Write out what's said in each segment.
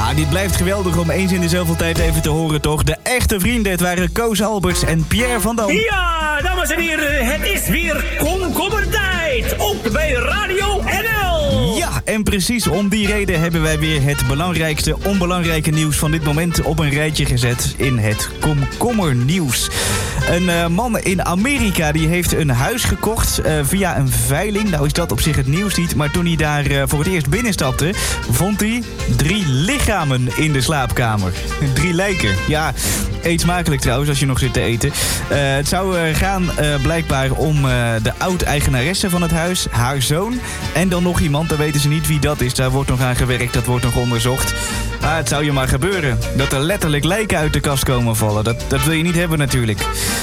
Ja, dit blijft geweldig om eens in de zoveel tijd even te horen, toch? De echte vrienden, het waren Koos Alberts en Pierre van Dam. Ja, dames en heren, het is weer komkommertijd. Ook bij Radio NL. Ja, en precies om die reden hebben wij weer het belangrijkste onbelangrijke nieuws van dit moment op een rijtje gezet in het komkommernieuws. Een man in Amerika die heeft een huis gekocht via een veiling. Nou is dat op zich het nieuws niet, maar toen hij daar voor het eerst binnenstapte, vond hij 3 lichamen in de slaapkamer. 3 lijken. Ja, eet smakelijk trouwens als je nog zit te eten. Het zou gaan blijkbaar om de oud-eigenaresse van het huis, haar zoon en dan nog iemand, daar weten ze niet wie dat is. Daar wordt nog aan gewerkt, dat wordt nog onderzocht. Maar het zou je maar gebeuren dat er letterlijk lijken uit de kast komen vallen. Dat wil je niet hebben natuurlijk.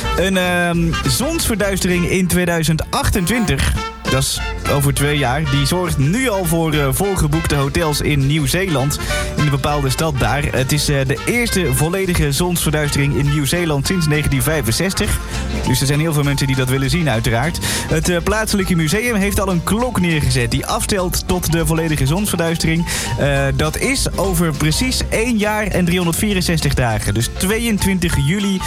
Een zonsverduistering in 2028... dat is over 2 jaar. Die zorgt nu al voor volgeboekte hotels in Nieuw-Zeeland. In een bepaalde stad daar. Het is de eerste volledige zonsverduistering in Nieuw-Zeeland sinds 1965. Dus er zijn heel veel mensen die dat willen zien uiteraard. Het plaatselijke museum heeft al een klok neergezet die aftelt tot de volledige zonsverduistering. Dat is over precies 1 jaar en 364 dagen. Dus 22 juli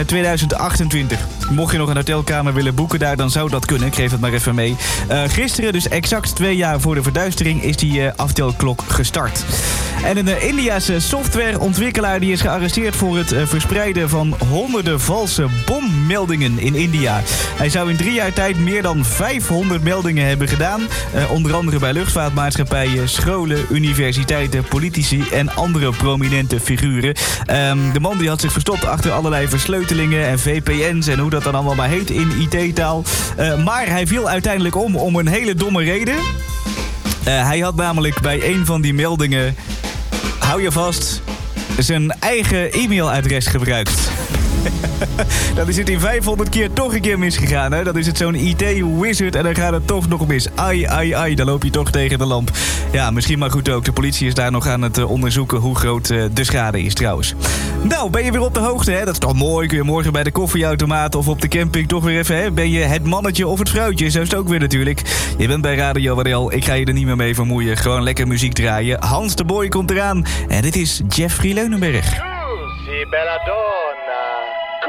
2028. Mocht je nog een hotelkamer willen boeken daar, dan zou dat kunnen. Ik geef het maar even mee. Gisteren, dus exact 2 jaar voor de verduistering, is die aftelklok gestart. En een Indiase softwareontwikkelaar die is gearresteerd voor het verspreiden van honderden valse bommeldingen in India. Hij zou in 3 jaar tijd meer dan 500 meldingen hebben gedaan. Onder andere bij luchtvaartmaatschappijen, scholen, universiteiten, politici en andere prominente figuren. De man die had zich verstopt achter allerlei versleutelingen en VPN's en hoe dat dan allemaal maar heet in IT-taal. Maar hij viel uiteindelijk om een hele domme reden. Hij had namelijk bij een van die meldingen, hou je vast, zijn eigen e-mailadres gebruikt. Dat is het in 500 keer toch een keer misgegaan, hè? Dat is het zo'n IT-wizard en dan gaat het toch nog mis. Ai, dan loop je toch tegen de lamp. Ja, misschien maar goed ook. De politie is daar nog aan het onderzoeken hoe groot de schade is trouwens. Nou, ben je weer op de hoogte, hè? Dat is toch mooi. Kun je morgen bij de koffieautomaat of op de camping toch weer even, hè? Ben je het mannetje of het vrouwtje? Zo is het ook weer natuurlijk. Je bent bij Radio WDL. Ik ga je er niet meer mee vermoeien. Gewoon lekker muziek draaien. Hans de Boy komt eraan. En dit is Jeffrey Leunenberg. Scusi, bella donna.